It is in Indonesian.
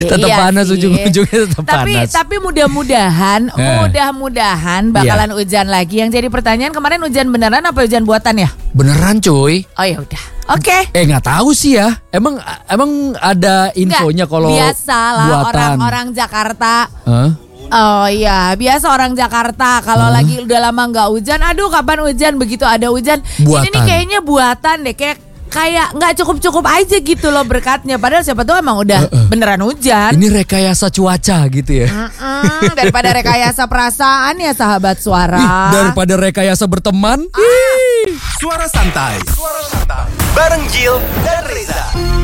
Tetap panas sih. ujung-ujungnya tetap panas. Tapi mudah-mudahan bakalan hujan lagi. Yang jadi pertanyaan kemarin hujan beneran apa hujan buatan ya? Beneran cuy. Oh ya udah. Oke. Nggak tahu sih ya. Emang ada infonya kalau biasalah buatan. orang-orang Jakarta. Huh? Oh iya, biasa orang Jakarta kalau lagi udah lama nggak hujan, aduh kapan hujan, begitu ada hujan. Buatan. Ini nih kayaknya buatan deh, kayak nggak cukup aja gitu loh berkatnya. Padahal siapa tahu emang udah beneran hujan. Ini rekayasa cuaca gitu ya. Daripada rekayasa perasaan ya sahabat suara. Daripada rekayasa berteman. Suara santai bareng Jill dan Reza.